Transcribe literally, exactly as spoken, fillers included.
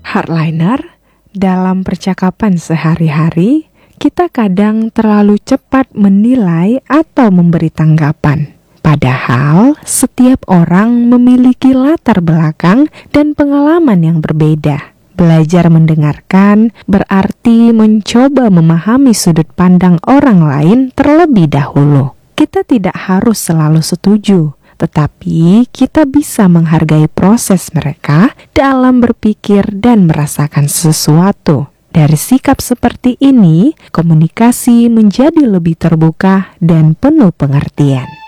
Hardliner, dalam percakapan sehari-hari, kita kadang terlalu cepat menilai atau memberi tanggapan. Padahal setiap orang memiliki latar belakang dan pengalaman yang berbeda. Belajar mendengarkan berarti mencoba memahami sudut pandang orang lain terlebih dahulu. Kita tidak harus selalu setuju, tetapi kita bisa menghargai proses mereka dalam berpikir dan merasakan sesuatu. Dari sikap seperti ini, komunikasi menjadi lebih terbuka dan penuh pengertian.